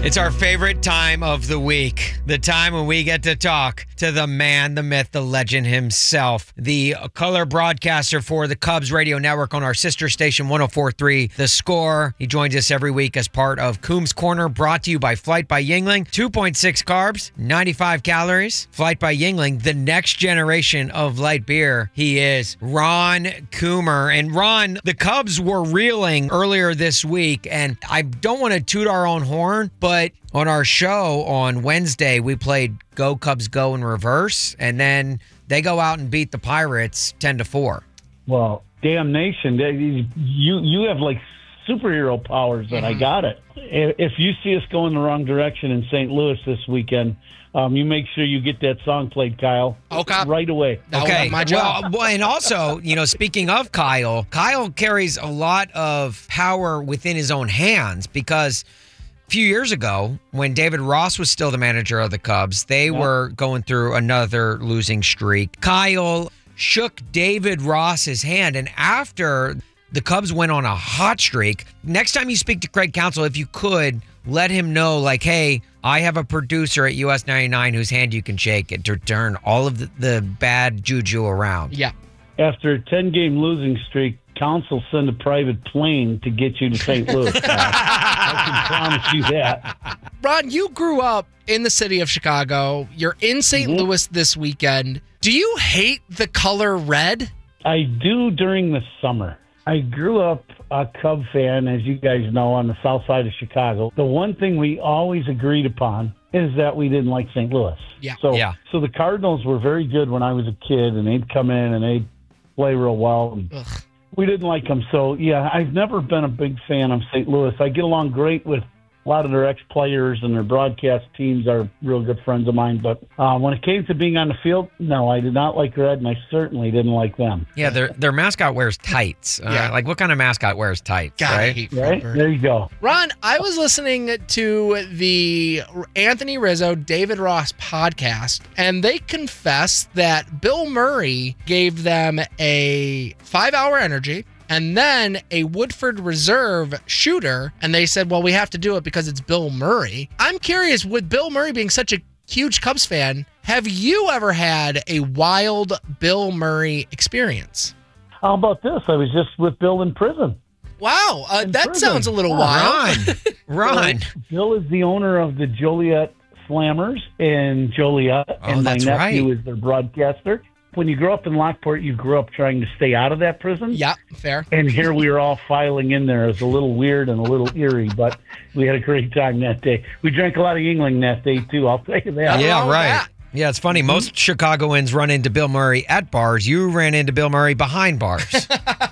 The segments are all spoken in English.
It's our favorite time of the week, the time when we get to talk to the man, the myth, the legend himself, the color broadcaster for the Cubs radio network on our sister station 104.3, The Score. He joins us every week as part of Coombs Corner, brought to you by Flight by Yuengling. 2.6 carbs, 95 calories. Flight by Yuengling, the next generation of light beer. He is Ron Coomer. And Ron, the Cubs were reeling earlier this week, and I don't want to toot our own horn, but on our show on Wednesday, we played Go Cubs Go in reverse, and then they go out and beat the Pirates 10-4. Well, damnation. You have like superhero powers that I got it. If you see us go in the wrong direction in St. Louis this weekend, you make sure you get that song played, Kyle. Okay. Right away. Okay. My job. Well, and also, speaking of Kyle carries a lot of power within his own hands because a few years ago, when David Ross was still the manager of the Cubs, they were going through another losing streak. Kyle shook David Ross's hand, and after the Cubs went on a hot streak, next time you speak to Craig Counsell, if you could, let him know, like, hey, I have a producer at US 99 whose hand you can shake it to turn all of the bad juju around. Yeah. After a 10-game losing streak, Counsell send a private plane to get you to St. Louis. I can promise you that. Ron, you grew up in the city of Chicago. You're in St. Louis this weekend. Do you hate the color red? I do during the summer. I grew up a Cub fan, as you guys know, on the south side of Chicago. The one thing we always agreed upon is that we didn't like St. Louis. Yeah. So the Cardinals were very good when I was a kid, and they'd come in and they'd play real well. And we didn't like them. So, yeah, I've never been a big fan of St. Louis. I get along great with a lot of their ex-players, and their broadcast teams are real good friends of mine. But when it came to being on the field, no, I did not like red, and I certainly didn't like them. Yeah, their mascot wears tights. Like, what kind of mascot wears tights, God, right? I hate Right? Fredbird. There you go. Ron, I was listening to the Anthony Rizzo, David Ross podcast, and they confessed that Bill Murray gave them a 5-hour energy and then a Woodford Reserve shooter, and they said, well, we have to do it because it's Bill Murray. I'm curious, with Bill Murray being such a huge Cubs fan, have you ever had a wild Bill Murray experience? How about this? I was just with Bill in prison. Wow, that prison. sounds a little wild. Ron. Bill is the owner of the Joliet Slammers in Joliet, and my that's nephew right. is their broadcaster. When you grow up in Lockport, you grew up trying to stay out of that prison. Yeah, fair. And here we were all filing in there. It was a little weird and a little eerie, but we had a great time that day. We drank a lot of Yuengling that day, too. I'll tell you that. Yeah, right. that. Yeah, it's funny. Most Chicagoans run into Bill Murray at bars. You ran into Bill Murray behind bars.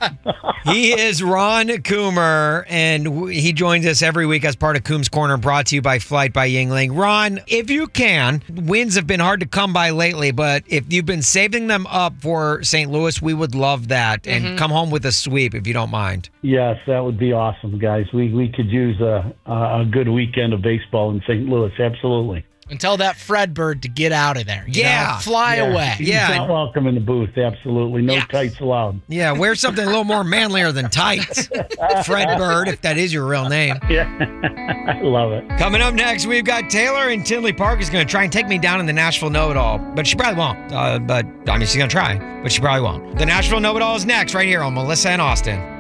He is Ron Coomer, and he joins us every week as part of Coombs Corner, brought to you by Flight by Yuengling. Ron, if you can, wins have been hard to come by lately, but if you've been saving them up for St. Louis, we would love that. And come home with a sweep, if you don't mind. Yes, that would be awesome, guys. We could use a good weekend of baseball in St. Louis. Absolutely. And tell that Fredbird to get out of there. You know? Fly away. He's not welcome in the booth. Absolutely. No tights allowed. Yeah, wear something a little more manlier than tights. Fredbird, if that is your real name. Yeah, I love it. Coming up next, we've got Taylor in Tinley Park is going to try and take me down in the Nashville Know-It-All, but she probably won't. She's going to try, but she probably won't. The Nashville Know-It-All is next right here on Melissa and Austin.